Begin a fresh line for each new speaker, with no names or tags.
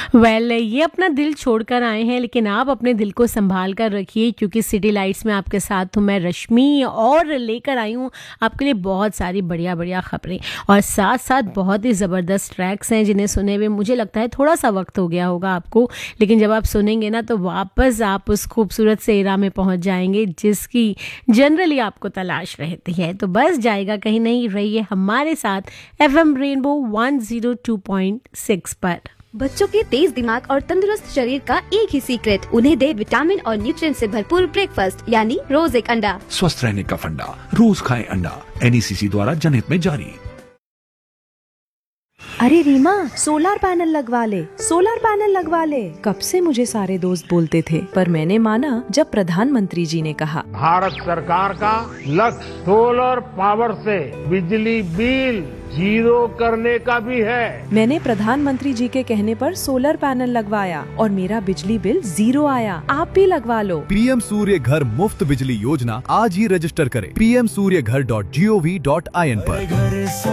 ये अपना दिल छोड़कर आए हैं, लेकिन आप अपने दिल को संभाल कर रखिए, क्योंकि सिटी लाइट्स में आपके साथ हूँ मैं रश्मि, और लेकर आई हूँ आपके लिए बहुत सारी बढ़िया बढ़िया खबरें और साथ साथ बहुत ही ज़बरदस्त ट्रैक्स हैं जिन्हें सुने हुए मुझे लगता है थोड़ा सा वक्त हो गया होगा आपको, लेकिन जब आप सुनेंगे ना तो वापस आप उस खूबसूरत से एरा में पहुँच जाएंगे जिसकी जनरली आपको तलाश रहती है। तो बस जाएगा कहीं नहीं, रहिए हमारे साथ FM रेनबो 102.6 पर।
बच्चों के तेज दिमाग और तंदुरुस्त शरीर का एक ही सीक्रेट, उन्हें दे विटामिन और न्यूट्रिएंट से भरपूर ब्रेकफास्ट, यानी रोज एक अंडा।
स्वस्थ रहने का फंडा, रोज खाएं अंडा। NECC द्वारा जनहित में जारी।
अरे रीमा, सोलर पैनल लगवा ले, सोलर पैनल लगवा ले। कब से मुझे सारे दोस्त बोलते थे, पर मैंने माना जब प्रधानमंत्री जी ने कहा।
भारत सरकार का लक्ष्य सोलर पावर से बिजली बिल जीरो करने का भी है।
मैंने प्रधानमंत्री जी के कहने पर सोलर पैनल लगवाया और मेरा बिजली बिल 0 आया। आप भी लगवा लो।
PM सूर्य घर मुफ्त बिजली योजना आज ही रजिस्टर करें PMsuryaghar.gov.in पर।